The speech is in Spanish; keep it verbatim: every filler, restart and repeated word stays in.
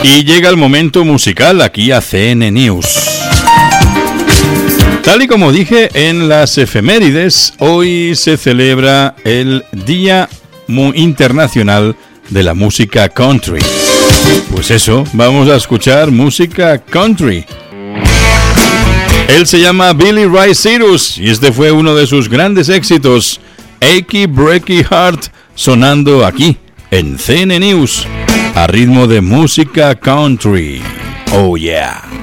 Y llega el momento musical aquí a C N News. Tal y como dije en las efemérides, hoy se celebra el Día Internacional de la Música Country. Pues eso, vamos a escuchar música country. Él se llama Billy Ray Cyrus y este fue uno de sus grandes éxitos, Achy Breaky Heart, sonando aquí en C N News a ritmo de música country. Oh yeah.